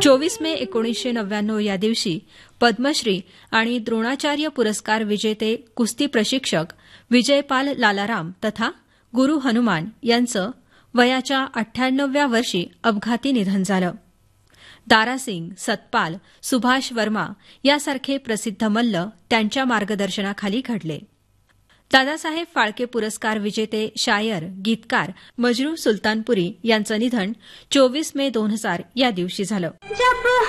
24 मे 1999 या दिवशी पद्मश्री आणि द्रोणाचार्य पुरस्कार विजेते कुस्ती प्रशिक्षक विजयपाल लालाराम तथा गुरु हनुमान यांचं वयाच्या 98व्या वर्षी अपघाती निधन झालं. दारासिंग, सतपाल, सुभाष वर्मा यासारखे प्रसिद्ध मल्ल त्यांच्या मार्गदर्शनाखाली घडले. दादासाहेब फाळके पुरस्कार विजेते शायर, गीतकार मजरू सुलतानपुरी यांचं निधन 24 मे 2000 या दिवशी झालं.